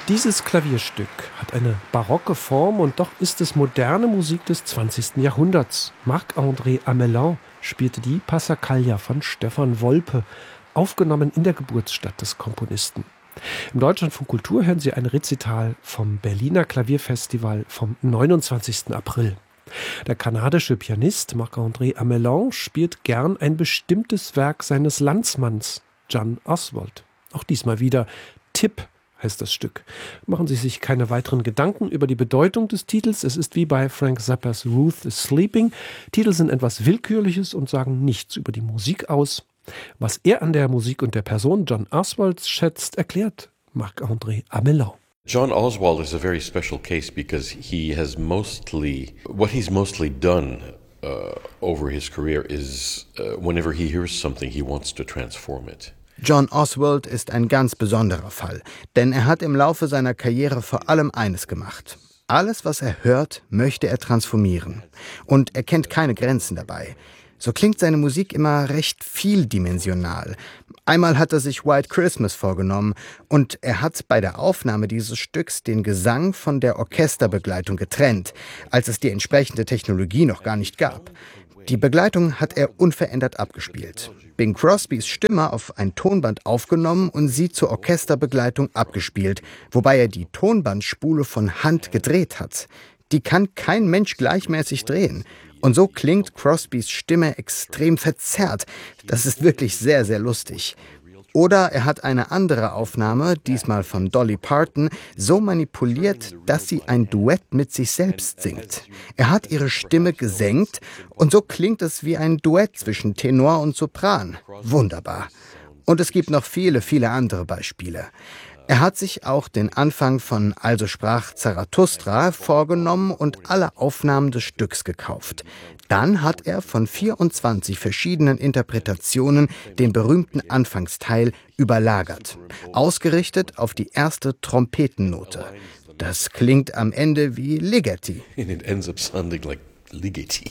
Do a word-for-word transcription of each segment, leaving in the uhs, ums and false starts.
Dieses Klavierstück hat eine barocke Form und doch ist es moderne Musik des zwanzigsten Jahrhunderts. Marc-André Amelin spielte die Passacaglia von Stefan Wolpe, aufgenommen in der Geburtsstadt des Komponisten. Im Deutschlandfunk Kultur hören Sie ein Rezital vom Berliner Klavierfestival vom neunundzwanzigsten April. Der kanadische Pianist Marc-André Amelin spielt gern ein bestimmtes Werk seines Landsmanns, John Oswald. Auch diesmal wieder Tip heißt das Stück. Machen Sie sich keine weiteren Gedanken über die Bedeutung des Titels. Es ist wie bei Frank Zappas Ruth is Sleeping. Titel sind etwas Willkürliches und sagen nichts über die Musik aus. Was er an der Musik und der Person John Oswald schätzt, erklärt Marc-André Amelin. John Oswald is a very special case because he has mostly, what he's mostly done uh, over his career is uh, whenever he hears something, he wants to transform it. John Oswald ist ein ganz besonderer Fall, denn er hat im Laufe seiner Karriere vor allem eines gemacht. Alles, was er hört, möchte er transformieren. Und er kennt keine Grenzen dabei. So klingt seine Musik immer recht vieldimensional. Einmal hat er sich White Christmas vorgenommen und er hat bei der Aufnahme dieses Stücks den Gesang von der Orchesterbegleitung getrennt, als es die entsprechende Technologie noch gar nicht gab. Die Begleitung hat er unverändert abgespielt. Bing Crosbys Stimme auf ein Tonband aufgenommen und sie zur Orchesterbegleitung abgespielt, wobei er die Tonbandspule von Hand gedreht hat. Die kann kein Mensch gleichmäßig drehen. Und so klingt Crosbys Stimme extrem verzerrt. Das ist wirklich sehr, sehr lustig. Oder er hat eine andere Aufnahme, diesmal von Dolly Parton, so manipuliert, dass sie ein Duett mit sich selbst singt. Er hat ihre Stimme gesenkt und so klingt es wie ein Duett zwischen Tenor und Sopran. Wunderbar. Und es gibt noch viele, viele andere Beispiele. Er hat sich auch den Anfang von Also sprach Zarathustra vorgenommen und alle Aufnahmen des Stücks gekauft. Dann hat er von vierundzwanzig verschiedenen Interpretationen den berühmten Anfangsteil überlagert, ausgerichtet auf die erste Trompetennote. Das klingt am Ende wie Ligeti. And it ends up sounding like Ligeti.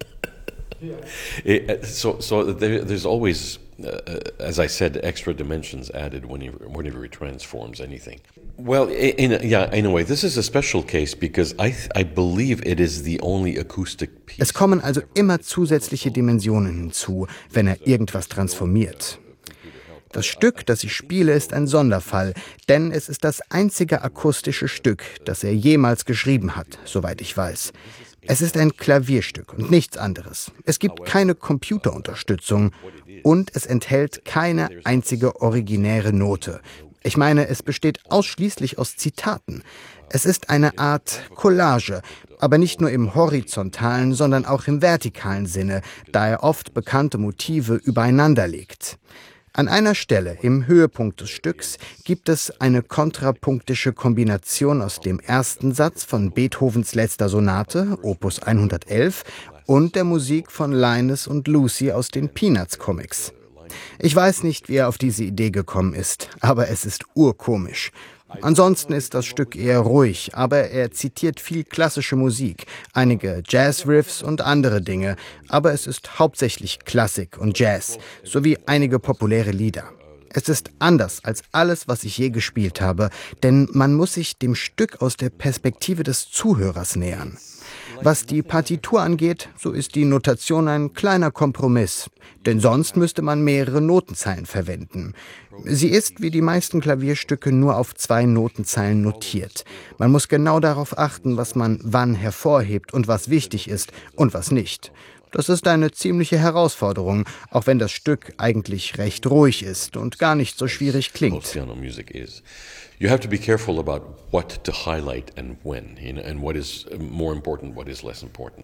so, so there, there's always, uh, as I said, extra dimensions added whenever, whenever he transforms anything. Well, in a, yeah, in a way, this is a special case because I, I believe it is the only acoustic piece. Es kommen also immer zusätzliche Dimensionen hinzu, wenn er irgendwas transformiert. Das Stück, das ich spiele, ist ein Sonderfall, denn es ist das einzige akustische Stück, das er jemals geschrieben hat, soweit ich weiß. Es ist ein Klavierstück und nichts anderes. Es gibt keine Computerunterstützung und es enthält keine einzige originäre Note. Ich meine, es besteht ausschließlich aus Zitaten. Es ist eine Art Collage, aber nicht nur im horizontalen, sondern auch im vertikalen Sinne, da er oft bekannte Motive übereinander legt. An einer Stelle, im Höhepunkt des Stücks, gibt es eine kontrapunktische Kombination aus dem ersten Satz von Beethovens letzter Sonate, Opus hundertelf, und der Musik von Linus und Lucy aus den Peanuts-Comics. Ich weiß nicht, wie er auf diese Idee gekommen ist, aber es ist urkomisch. Ansonsten ist das Stück eher ruhig, aber er zitiert viel klassische Musik, einige Jazz-Riffs und andere Dinge, aber es ist hauptsächlich Klassik und Jazz, sowie einige populäre Lieder. Es ist anders als alles, was ich je gespielt habe, denn man muss sich dem Stück aus der Perspektive des Zuhörers nähern. Was die Partitur angeht, so ist die Notation ein kleiner Kompromiss, denn sonst müsste man mehrere Notenzeilen verwenden. Sie ist, wie die meisten Klavierstücke, nur auf zwei Notenzeilen notiert. Man muss genau darauf achten, was man wann hervorhebt und was wichtig ist und was nicht. Das ist eine ziemliche Herausforderung, auch wenn das Stück eigentlich recht ruhig ist und gar nicht so schwierig klingt. You have to be careful about what to highlight and when, you know, and what is more important, what is less important.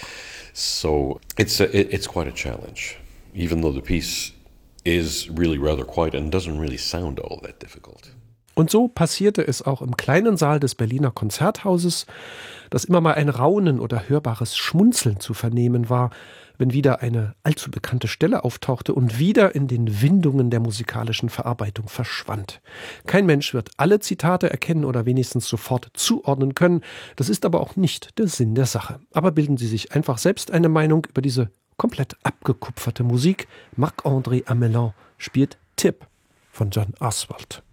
So it's a, it's quite a challenge, even though the piece is really rather quiet and doesn't really sound all that difficult. Und so passierte es auch im kleinen Saal des Berliner Konzerthauses, dass immer mal ein Raunen oder hörbares Schmunzeln zu vernehmen war, wenn wieder eine allzu bekannte Stelle auftauchte und wieder in den Windungen der musikalischen Verarbeitung verschwand. Kein Mensch wird alle Zitate erkennen oder wenigstens sofort zuordnen können. Das ist aber auch nicht der Sinn der Sache. Aber bilden Sie sich einfach selbst eine Meinung über diese komplett abgekupferte Musik. Marc-André Amelin spielt Tip von John Oswald.